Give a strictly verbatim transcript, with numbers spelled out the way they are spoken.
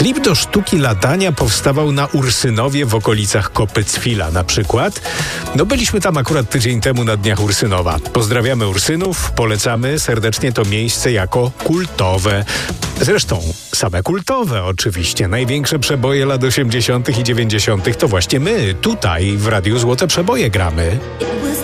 Klip do sztuki latania powstawał na Ursynowie w okolicach Kopycwila na przykład. No byliśmy tam akurat tydzień temu na Dniach Ursynowa. Pozdrawiamy Ursynów, polecamy serdecznie to miejsce jako kultowe. Zresztą same kultowe oczywiście. Największe przeboje lat osiemdziesiątych i dziewięćdziesiątych to właśnie my tutaj w Radiu Złote Przeboje gramy.